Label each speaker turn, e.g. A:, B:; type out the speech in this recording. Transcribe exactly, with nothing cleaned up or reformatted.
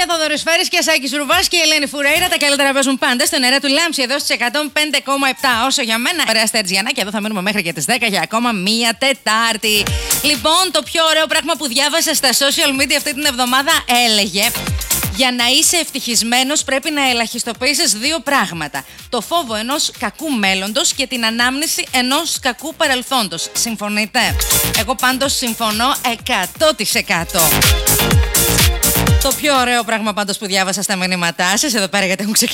A: είναι Θοδωρής Φέρης και Σάκης Ρουβάς και η Ελένη Φουρέιρα. Τα καλύτερα παίζουν πάντα στον αέρα του Λάμψη εδώ στις εκατόν πέντε κόμμα επτά. Όσο για μένα, ωραία Στερτζιανά, και εδώ θα μείνουμε μέχρι και τις δέκα για ακόμα μία Τετάρτη. Λοιπόν, το πιο ωραίο πράγμα που διάβασα στα social media αυτή την εβδομάδα έλεγε: για να είσαι ευτυχισμένος πρέπει να ελαχιστοποιήσεις δύο πράγματα. Το φόβο ενός κακού μέλλοντος και την ανάμνηση ενός κακού παρελθόντος. Συμφωνείτε? Εγώ πάντως συμφωνώ εκατό τοις εκατό. Το πιο ωραίο πράγμα πάντως που διάβασα στα μηνύματά σας, εδώ πέρα γιατί έχουν ξεκινήσει